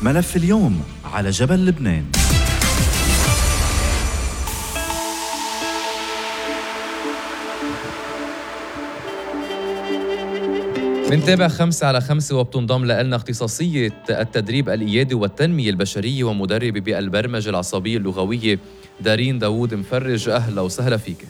ملف اليوم على جبل لبنان. منتابع 5 على 5 وبتنضم لنا اختصاصية التدريب الإيادي والتنمية البشرية ومدربة بالبرمجة العصبية اللغوية دارين داوود مفرج. أهلا وسهلا فيك.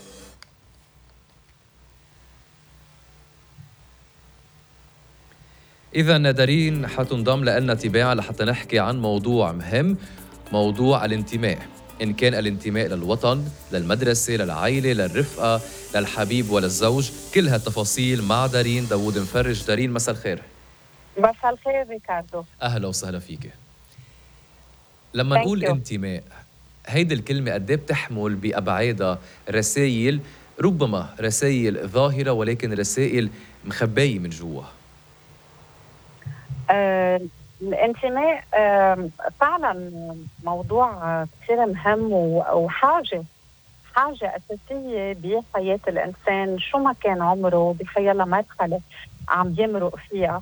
إذا دارين حتنضم لنا تباعا لحتى نحكي عن موضوع مهم، موضوع الانتماء، إن كان الانتماء للوطن، للمدرسة، للعائلة، للرفقة، للحبيب وللزوج. كل هالتفاصيل مع دارين داوود مفرج. دارين مساء الخير. مساء الخير ريكاردو. أهلا وسهلا فيك. لما نقول انتماء، هيدي الكلمة قد ايه بتحمل بأبعادها رسائل، ربما رسائل ظاهرة ولكن رسائل مخبية من جوا. الانتماء فعلا موضوع كثير مهم وحاجة أساسية بحياة الإنسان شو ما كان عمره بحيالله مرحلة عم يمرق فيها.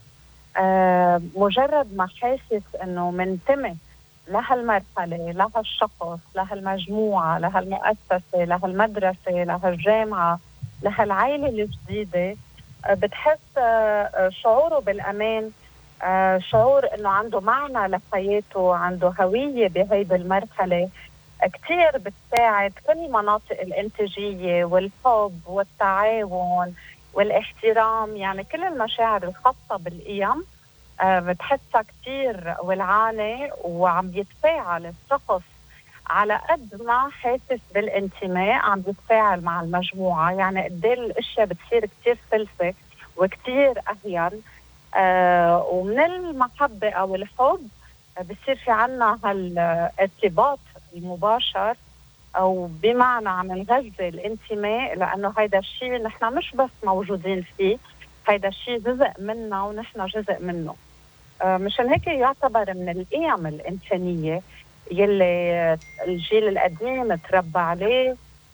مجرد ما حاسس إنه منتمي لهالمرحلة، لهالشخص، لهالمجموعة، لهالمؤسسة، لهالمدرسة، لهالجامعة، لهالعائلة الجديدة، بتحس شعوره بالأمان، شعور إنه عنده معنى لحياته، عنده هوية بهيدي المرحلة. كتير بتساعد كل مناطق الإنتاجية والحب والتعاون والاحترام، يعني كل المشاعر الخاصة بالقيم بتحسها كتير ولعانة، وعم يتفاعل الشخص على قد ما حاسس بالانتماء عم يتفاعل مع المجموعة. يعني قديه الاشياء بتصير كتير سلسة وكتير أهين، ومن المحبة أو الحب بصير في عنا هالارتباط المباشر، أو بمعنى عم نغذي الانتماء، لأنه هيدا الشيء نحن مش بس موجودين فيه، هيدا الشيء جزء منا ونحن جزء منه. مشان هيك يعتبر من القيم الإنسانية يلي الجيل القديم تربى عليه،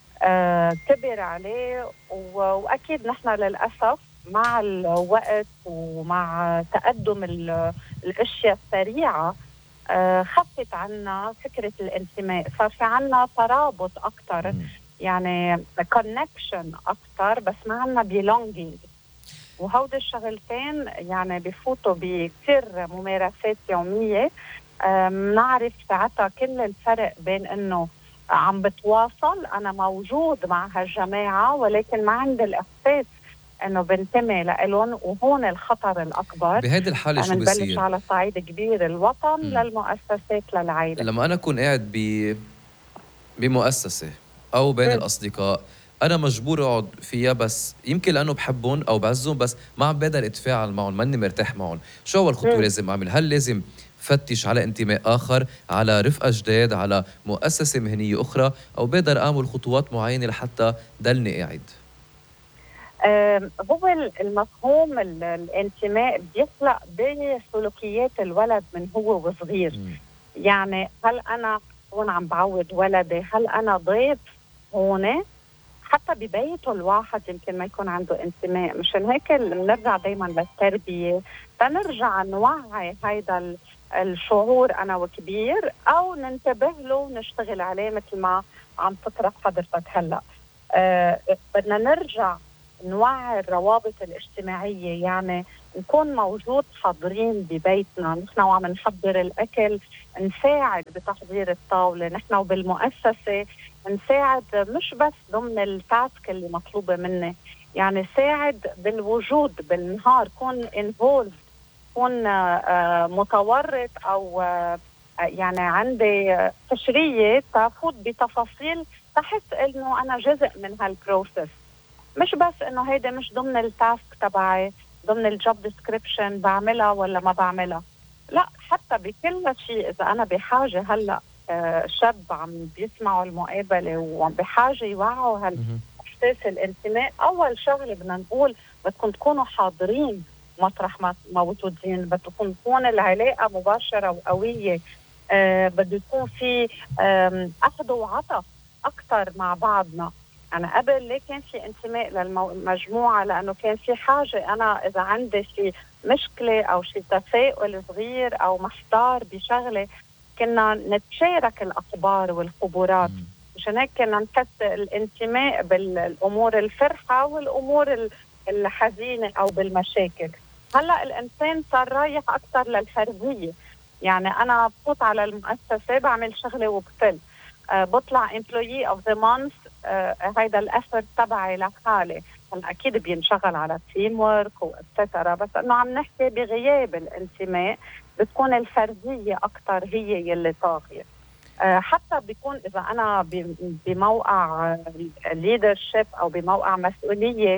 كبر عليه، وأكيد نحن للأسف مع الوقت ومع تقدم الأشياء السريعة خفت عنا فكرة الانتماء، صار في عنا ترابط أكتر، يعني connection أكتر، بس ما عنا belonging. وهودي الشغلتين يعني بفوتوا بكثير ممارسات يومية. نعرف ساعتها كل الفرق بين انه عم بتواصل، انا موجود مع هالجماعة، ولكن ما عندي الاحساس انه بنتمي لإلهم، وهون الخطر الاكبر. بهيدي الحالة شو بصير؟ بنبلش على صعيد كبير الوطن للمؤسسات للعائلة. لما انا اكون قاعد بمؤسسة او بين الاصدقاء، أنا مجبور أقعد فيها، بس يمكن لأنه بحبهم أو بعزهم، بس ما عم بقدر أتفاعل معهم، ماني مرتاح معهم. شو أول خطوة لازم أعمل؟ هل لازم فتش على انتماء آخر، على رفقة جداد، على مؤسسة مهنية أخرى، أو بقدر أعمل خطوات معينة لحتى دلني قاعد؟ هو المفهوم الانتماء بيخلق بسلوكيات الولد من هو وصغير. يعني هل أنا هون عم بعود ولدي، هل أنا ضيف هون؟ حتى ببيته الواحد يمكن ما يكون عنده انتماء. مشان هيك بنرجع دايما للتربية، فنرجع نوعي هيدا الشعور أنا وكبير، أو ننتبه له ونشتغل عليه مثل ما عم تطرح حضرتك هلأ. بدنا نرجع نوعي الروابط الاجتماعية، يعني نكون موجود حاضرين ببيتنا، نحن وعم نحضر الأكل نساعد بتحضير الطاولة، نحن وبالمؤسسة نساعد مش بس ضمن التاسك اللي مطلوبة مني، يعني ساعد بالوجود بالنهار، كون انفولد، كون متورط، أو يعني عندي قشرية تفوت بتفاصيل تحس إنه أنا جزء من هالبروسس، مش بس إنه هيدا مش ضمن التاسك تبعي، ضمن الجوب ديسكريبشن بعملها ولا ما بعملها. لا، حتى بكل شيء إذا أنا بحاجة هلأ شاب عم بيسمعوا المقابلة وبحاجة يوعوا هالإحساس الانتماء، أول شغلة بدنا نقول بدكم تكونوا حاضرين مطرح ما موجودين، بدكم تكون العلاقة مباشرة وقوية، بده يكون في أخذ وعطاء أكتر مع بعضنا. أنا قبل ليه كان في انتماء للمجموعة؟ لأنه كان في حاجة، أنا إذا عندي في مشكلة أو شي تساؤل صغير أو محتار بشغلة، كنا نتشارك الأخبار والخبرات. مشان هيك كنا نحس الانتماء بالأمور الفرحة والأمور الحزينة أو بالمشاكل. هلأ الإنسان صار رايح أكثر للفردية، يعني أنا بفوت على المؤسسة بعمل شغلة وبفل، بطلع employee of the month، هيدا الأثر تبعي لحالي. هلا أكيد بينشغل على تيم ورك وإتسترا، بس إنه عم نحكي بغياب الانتماء بتكون الفردية أكثر هي يلي طاغية. حتى بيكون إذا أنا بموقع leadership أو بموقع مسؤولية،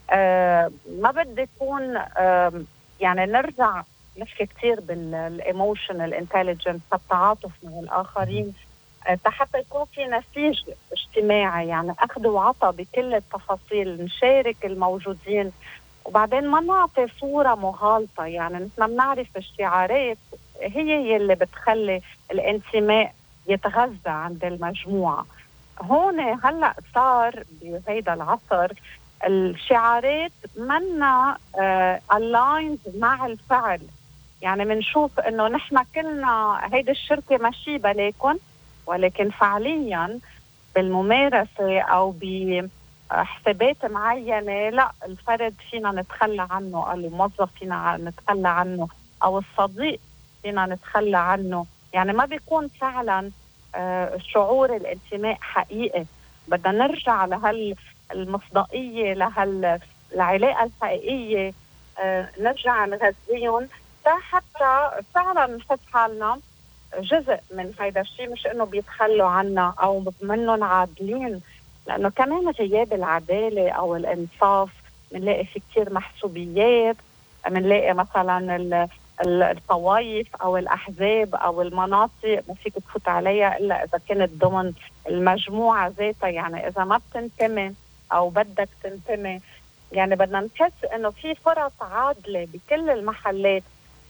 ما بدي يكون يعني نرجع نحكي كتير بالemotional intelligence، التعاطف مع الآخرين، حتى يكون في نسيج اجتماعي، يعني أخذ وعطى بكل التفاصيل، نشارك الموجودين، وبعدين ما نعطي صورة مغالطة. يعني نحن بنعرف الشعارات هي اللي بتخلي الانتماء يتغذى عند المجموعة. هون هلأ صار بهيدا العصر الشعارات منا aligned مع الفعل. يعني منشوف انه نحن كلنا هيدي الشركة ماشي بلاكن، ولكن فعليا بالممارسة او بحسابات معينة لا، الفرد فينا نتخلى عنه، او الموظف فينا نتخلى عنه، او الصديق فينا نتخلى عنه. يعني ما بيكون فعلا شعور الانتماء حقيقي. بدنا نرجع لهالمصداقية، لهالعلاقة الحقيقية، نرجع نغذيهم حتى فعلا نحس حالنا جزء من هيدا الشيء، مش انه بيتخلوا عنا او منهم عادلين. لانه كمان غياب العدالة او الانصاف بنلاقي في كتير محسوبيات، بنلاقي مثلا الطوائف او الاحزاب او المناطق ما فيك تفوت عليها الا اذا كانت ضمن المجموعة ذاتها. يعني اذا ما بتنتمي او بدك تنتمي، يعني بدنا نحس انه في فرص عادلة بكل المحلات.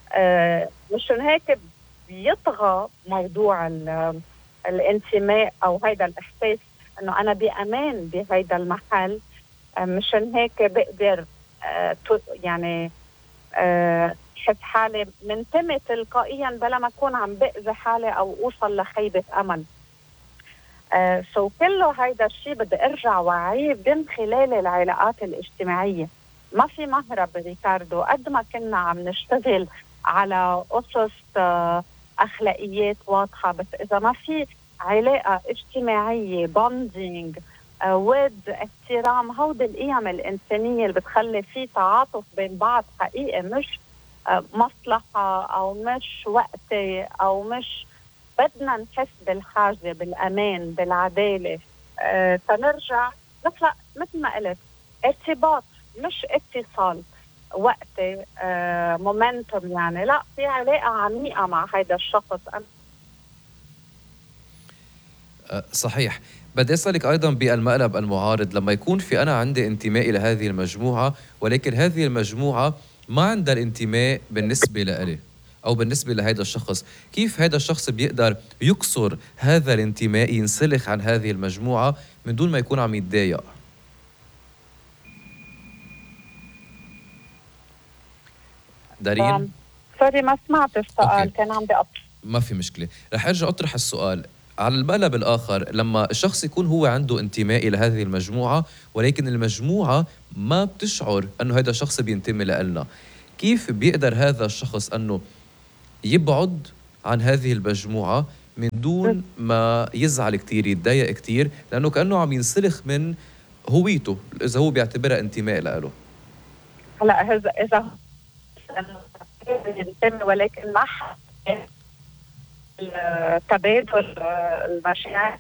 مشان هيك بيطغى موضوع الانتماء او هيدا الاحساس انه انا بامان بهيدا المحل. مشان هيك بقدر يعني حس حالي منتمي تلقائيا بلا ما اكون عم بأذي حالي او اوصل لخيبة امل. كله هيدا الشيء بدي ارجع وعيه من خلال العلاقات الاجتماعية. ما في مهرب ريكاردو، قد ما كنا عم نشتغل على أسس أخلاقيات واضحة، بس إذا ما في علاقة اجتماعية بوندينج ود احترام، هودي القيم الإنسانية اللي بتخلي في تعاطف بين بعض حقيقي، مش مصلحة أو مش وقتي أو مش بدنا نحس بالحاجة بالأمان بالعدالة. تنرجع نخلق مثل ما قلت ارتباط مش اتصال وقتي، مومنتوم، يعني لا، في علاقة عميقة مع هذا الشخص. صحيح. بدي أسألك أيضا بالمقلب المعارض، لما يكون في أنا عندي انتماء إلى هذه المجموعة ولكن هذه المجموعة ما عندها الانتماء بالنسبة لإلي أو بالنسبة لهذا الشخص، كيف هذا الشخص بيقدر يكسر هذا الانتماء، ينسلخ عن هذه المجموعة من دون ما يكون عم يتضايق؟ دارين؟ سوري ما سمعت السؤال، كان عم بقطع. ما في مشكلة، رح أرجع أطرح السؤال على المقلب الآخر. لما الشخص يكون هو عنده انتماء إلى هذه المجموعة ولكن المجموعة ما بتشعر أنه هذا الشخص بينتمي لنا، كيف بيقدر هذا الشخص أنه يبعد عن هذه المجموعة من دون ما يزعل كتير يتضايق كتير، لأنه كأنه عم ينسلخ من هويته إذا هو بيعتبرها انتماء له؟ هلا إذا ينتمي ولكن ما تبادل المشاعر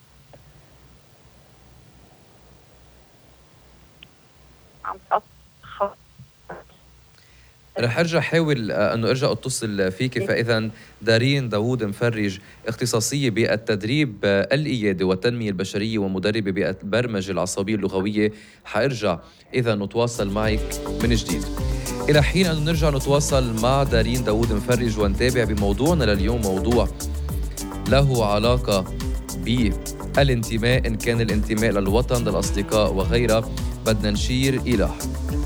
عم تأخذ. رح ارجع احاول انه ارجع اتصل فيك. فاذا دارين داوود مفرج، اختصاصيه بالتدريب الإيادي والتنميه البشريه ومدربه بالبرمجه العصبيه اللغويه، حارجع اذا نتواصل معك من جديد. الى حين ان نرجع نتواصل مع دارين داوود مفرج ونتابع بموضوعنا لليوم، موضوع له علاقه بالانتماء، ان كان الانتماء للوطن للاصدقاء وغيرها. بدنا نشير الى